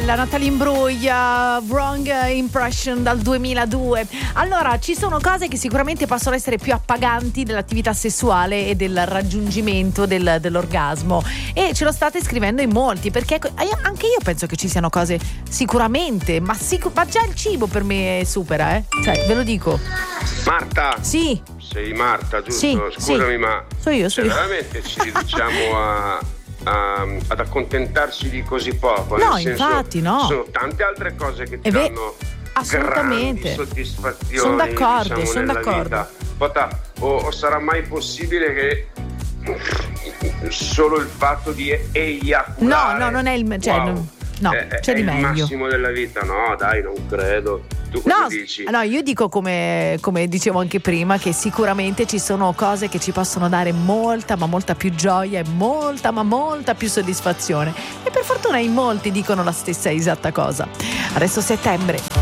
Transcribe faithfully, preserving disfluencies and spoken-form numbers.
bella, Natalie Imbruglia, Wrong Impression dal duemiladue. Allora, ci sono cose che sicuramente possono essere più appaganti dell'attività sessuale e del raggiungimento del, dell'orgasmo, e ce lo state scrivendo in molti, perché anche io penso che ci siano cose sicuramente, ma, sic- ma già il cibo per me supera, eh? Cioè, ve lo dico. Marta? Sì. Sei Marta, giusto? Sì, Scusami, sì. ma so io, so cioè, io. veramente ci riduciamo a, a, ad accontentarci di così poco? No, nel senso, infatti, no. Ci sono tante altre cose che ti È ve- danno assolutamente. grandi soddisfazioni. Sono d'accordo, diciamo, sono nella d'accordo. vita. Pota, o, o sarà mai possibile che solo il fatto di eiaculare? No, no, non è il cioè, wow, non, no, è, c'è è di il meglio. massimo della vita? No, dai, non credo. Tu cosa No, dici? no, io dico come, come dicevo anche prima, che sicuramente ci sono cose che ci possono dare molta ma molta più gioia e molta ma molta più soddisfazione, e per fortuna in molti dicono la stessa esatta cosa. Adesso settembre.